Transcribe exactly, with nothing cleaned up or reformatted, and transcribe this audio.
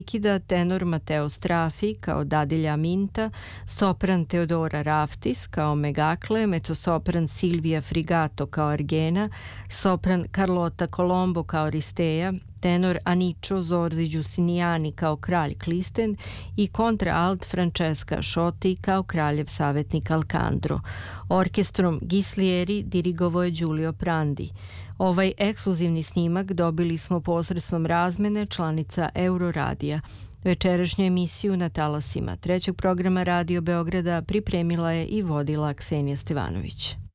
Kida tenor Mateo Strafi kao dadilja Minta, sopran Teodora Raftis kao Megakle, mezzosopran Silvia Frigato kao Argena, sopran Carlotta Colombo kao Risteja, tenor Anicio Zorzi Giustiniani kao kralj Klisten i kontraalt Francesca Šoti kao kraljev savjetnik Alcandro. Orkestrom Ghislieri dirigovao je Giulio Prandi. Ovaj ekskluzivni snimak dobili smo posredstvom razmene članica Euroradija. Večerašnju emisiju na talasima trećeg programa Radio Beograda pripremila je i vodila Ksenija Stevanović.